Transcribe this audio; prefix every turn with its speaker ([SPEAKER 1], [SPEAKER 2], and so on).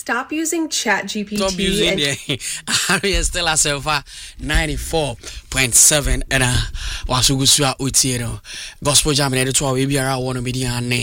[SPEAKER 1] stop using ChatGPT.
[SPEAKER 2] Stop using the Stella Silva 94.7 and Wasugusua Utiero Gospel Jam and Editor, we are one of media.